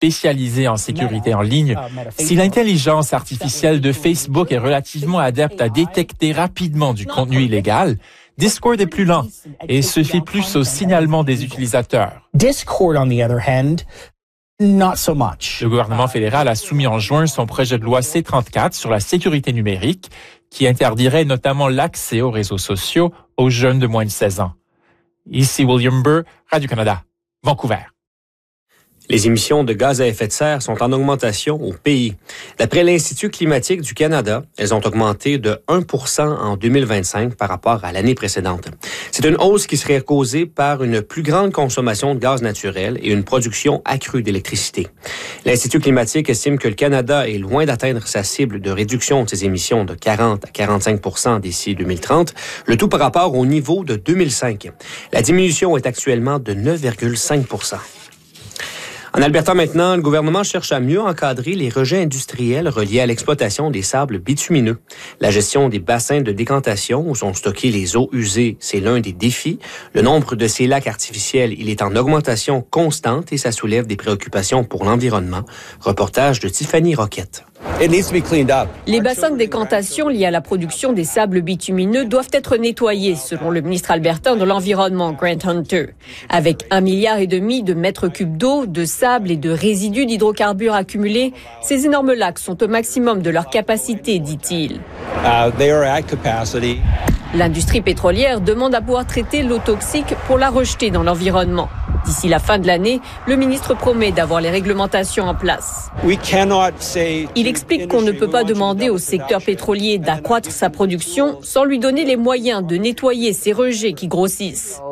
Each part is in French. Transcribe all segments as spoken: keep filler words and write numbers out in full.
spécialisée en sécurité en ligne, si l'intelligence artificielle de Facebook est relativement adepte à détecter rapidement du contenu illégal, Discord est plus lent et se fie plus au signalement des utilisateurs. Discord, on the other hand, not so much. Le gouvernement fédéral a soumis en juin son projet de loi C trente-quatre sur la sécurité numérique qui interdirait notamment l'accès aux réseaux sociaux aux jeunes de moins de seize ans. Ici William Burr, Radio-Canada, Vancouver. Les émissions de gaz à effet de serre sont en augmentation au pays. D'après l'Institut climatique du Canada, elles ont augmenté de un pour cent en deux mille vingt-cinq par rapport à l'année précédente. C'est une hausse qui serait causée par une plus grande consommation de gaz naturel et une production accrue d'électricité. L'Institut climatique estime que le Canada est loin d'atteindre sa cible de réduction de ses émissions de quarante à quarante-cinq pour cent d'ici deux mille trente, le tout par rapport au niveau de deux mille cinq. La diminution est actuellement de neuf virgule cinq pour cent. En Alberta maintenant, le gouvernement cherche à mieux encadrer les rejets industriels reliés à l'exploitation des sables bitumineux. La gestion des bassins de décantation où sont stockées les eaux usées, c'est l'un des défis. Le nombre de ces lacs artificiels, il est en augmentation constante et ça soulève des préoccupations pour l'environnement. Reportage de Tiffany Roquette. Les bassins de décantation liés à la production des sables bitumineux doivent être nettoyés, selon le ministre albertain de l'Environnement, Grant Hunter. Avec un milliard et demi de mètres cubes d'eau, de sable et de résidus d'hydrocarbures accumulés, ces énormes lacs sont au maximum de leur capacité, dit-il. Uh, they are at capacity. L'industrie pétrolière demande à pouvoir traiter l'eau toxique pour la rejeter dans l'environnement. D'ici la fin de l'année, le ministre promet d'avoir les réglementations en place. Il explique qu'on ne peut pas demander au secteur pétrolier d'accroître sa production sans lui donner les moyens de nettoyer ces rejets qui grossissent.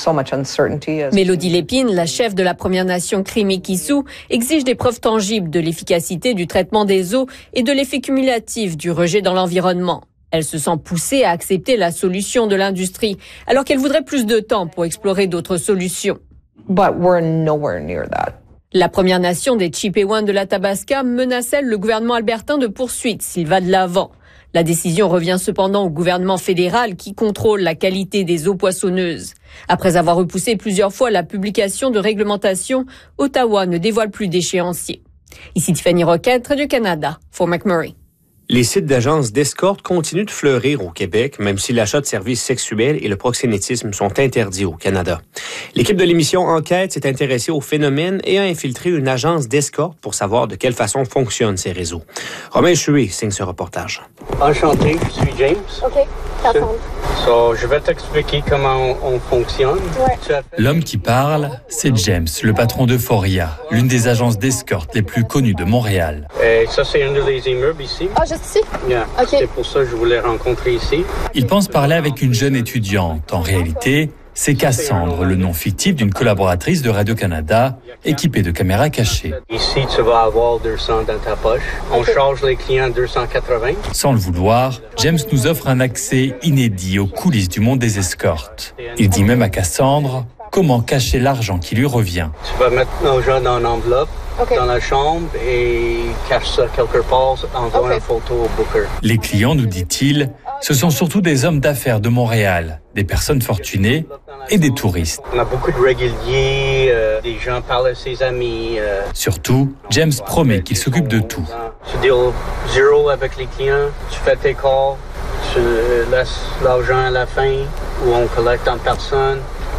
Mélodie Lépine, la chef de la Première Nation Crimi-Kissou, exige des preuves tangibles de l'efficacité du traitement des eaux et de l'effet cumulatif du rejet dans l'environnement. Elle se sent poussée à accepter la solution de l'industrie, alors qu'elle voudrait plus de temps pour explorer d'autres solutions. But we're nowhere near that. La Première Nation des Chipewyan de l'Athabasca menace le gouvernement albertain de poursuites s'il va de l'avant. La décision revient cependant au gouvernement fédéral qui contrôle la qualité des eaux poissonneuses. Après avoir repoussé plusieurs fois la publication de réglementations, Ottawa ne dévoile plus d'échéancier. Ici Tiffany Roquette, Radio-Canada, Fort McMurray. Les sites d'agences d'escorte continuent de fleurir au Québec, même si l'achat de services sexuels et le proxénétisme sont interdits au Canada. L'équipe de l'émission Enquête s'est intéressée au phénomène et a infiltré une agence d'escorte pour savoir de quelle façon fonctionnent ces réseaux. Romain Chué signe ce reportage. Enchanté, je suis James. OK, t'attends. So, je vais t'expliquer comment on, on fonctionne. Ouais. L'homme qui parle, c'est James, le patron d'Euphoria, l'une des agences d'escorte les plus connues de Montréal. Et ça, c'est un des immeubles ici. Ah, juste ici? Yeah. OK. C'est pour ça que je voulais rencontrer ici. Il pense parler avec une jeune étudiante. En réalité, c'est Cassandre, le nom fictif d'une collaboratrice de Radio-Canada, équipée de caméras cachées. Ici, tu vas avoir deux cents dans ta poche. On charge les clients deux cent quatre-vingts. Sans le vouloir, James nous offre un accès inédit aux coulisses du monde des escortes. Il dit même à Cassandre comment cacher l'argent qui lui revient. Tu vas mettre nos gens dans une enveloppe, okay, dans la chambre et cache ça quelque part, envoie okay. une photo au booker. Les clients, nous dit-il, ce sont surtout des hommes d'affaires de Montréal, des personnes fortunées et des touristes. On a beaucoup de réguliers, euh, des gens parlent à ses amis. Euh... Surtout, James promet qu'il s'occupe de tout. Tu deals zéro avec les clients, tu fais tes calls, tu laisses l'argent à la fin ou on collecte en personne.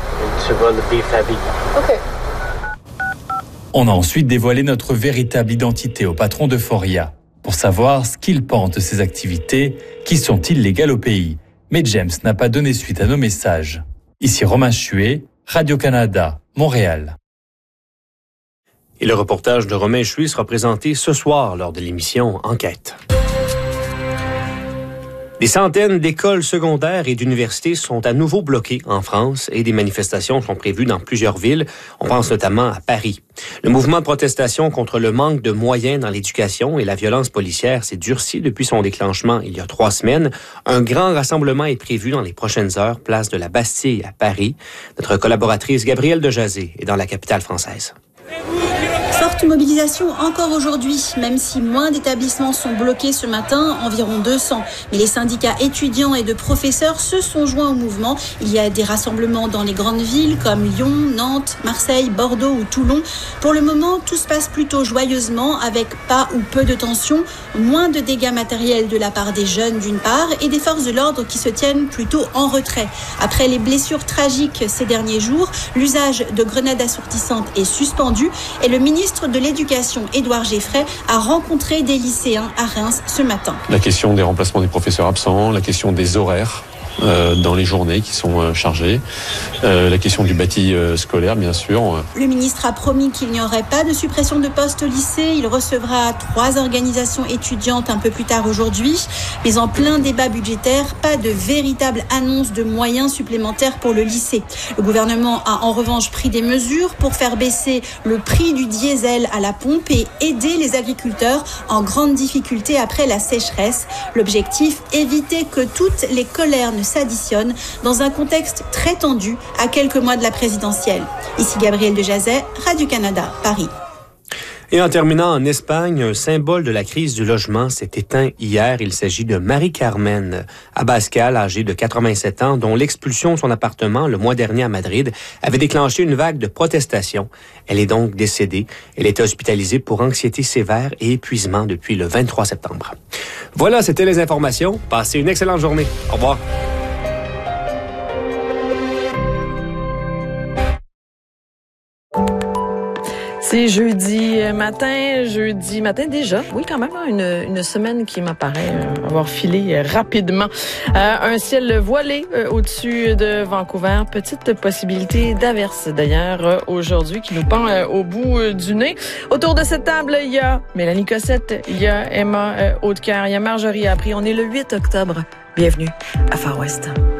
Tu vas le vivre ta vie. OK. On a ensuite dévoilé notre véritable identité au patron d'Euphoria pour savoir ce qu'il pense de ces activités qui sont illégales au pays. Mais James n'a pas donné suite à nos messages. Ici Romain Chué, Radio-Canada, Montréal. Et le reportage de Romain Chué sera présenté ce soir lors de l'émission Enquête. Des centaines d'écoles secondaires et d'universités sont à nouveau bloquées en France et des manifestations sont prévues dans plusieurs villes. On pense notamment à Paris. Le mouvement de protestation contre le manque de moyens dans l'éducation et la violence policière s'est durci depuis son déclenchement il y a trois semaines. Un grand rassemblement est prévu dans les prochaines heures, place de la Bastille à Paris. Notre collaboratrice Gabrielle Dejazé est dans la capitale française. C'est vous qui Forte mobilisation encore aujourd'hui, même si moins d'établissements sont bloqués ce matin, environ deux cents. Mais les syndicats étudiants et de professeurs se sont joints au mouvement. Il y a des rassemblements dans les grandes villes comme Lyon, Nantes, Marseille, Bordeaux ou Toulon. Pour le moment, tout se passe plutôt joyeusement avec pas ou peu de tensions, moins de dégâts matériels de la part des jeunes d'une part et des forces de l'ordre qui se tiennent plutôt en retrait. Après les blessures tragiques ces derniers jours, l'usage de grenades assourdissantes est suspendu et le ministre de l'Éducation, Édouard Geffray, a rencontré des lycéens à Reims ce matin. La question des remplacements des professeurs absents, la question des horaires euh, dans les journées qui sont euh, chargées, euh, la question du bâti euh, scolaire, bien sûr. Le ministre a promis qu'il n'y aurait pas de suppression de postes au lycée. Il recevra trois organisations étudiantes un peu plus tard aujourd'hui. Mais en plein débat budgétaire, pas de véritable annonce de moyens supplémentaires pour le lycée. Le gouvernement a en revanche pris des mesures pour faire baisser le prix du diesel à la pompe et aider les agriculteurs en grande difficulté après la sécheresse. L'objectif, éviter que toutes les colères ne s'additionnent dans un contexte très tendu à quelques mois de la présidentielle. Ici Gabrielle de Jazet, Radio-Canada, Paris. Et en terminant en Espagne, un symbole de la crise du logement s'est éteint hier. Il s'agit de Marie-Carmen Abascal, âgée de quatre-vingt-sept ans, dont l'expulsion de son appartement le mois dernier à Madrid avait déclenché une vague de protestations. Elle est donc décédée. Elle était hospitalisée pour anxiété sévère et épuisement depuis le vingt-trois septembre. Voilà, c'était les informations. Passez une excellente journée. Au revoir. C'est jeudi matin, jeudi matin déjà. Oui, quand même, une, une semaine qui m'apparaît avoir filé rapidement. Euh, un ciel voilé euh, au-dessus de Vancouver. Petite possibilité d'averse d'ailleurs aujourd'hui qui nous pend euh, au bout euh, du nez. Autour de cette table, il y a Mélanie Cossette, il y a Emma euh, Hautecoeur, il y a Marjorie Apri. On est le huit octobre. Bienvenue à Far West.